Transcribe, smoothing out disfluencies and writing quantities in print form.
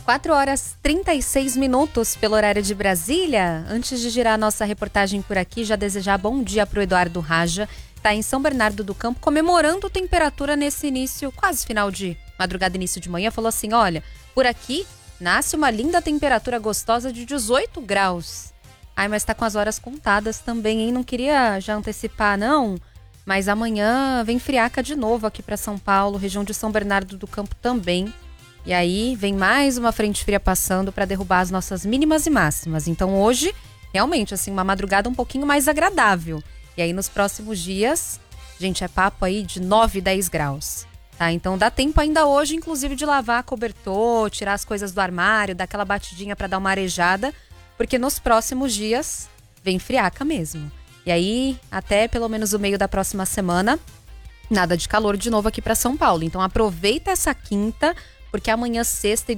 4h36 pelo horário de Brasília. Antes de girar a nossa reportagem por aqui, já desejar bom dia para o Eduardo Raja. Está em São Bernardo do Campo, comemorando temperatura nesse início, quase final de madrugada, início de manhã. Falou assim, olha, por aqui nasce uma linda temperatura gostosa de 18 graus. Ai, mas tá com as horas contadas também, hein? Não queria já antecipar, não. Mas amanhã vem friaca de novo aqui para São Paulo, região de São Bernardo do Campo também. E aí vem mais uma frente fria passando para derrubar as nossas mínimas e máximas. Então hoje, realmente, assim, uma madrugada um pouquinho mais agradável. E aí nos próximos dias, gente, é papo aí de 9, 10 graus. Tá? Então dá tempo ainda hoje, inclusive, de lavar cobertor, tirar as coisas do armário, dar aquela batidinha para dar uma arejada, porque nos próximos dias vem friaca mesmo. E aí, até pelo menos o meio da próxima semana, nada de calor de novo aqui para São Paulo. Então aproveita essa quinta, porque amanhã, sexta e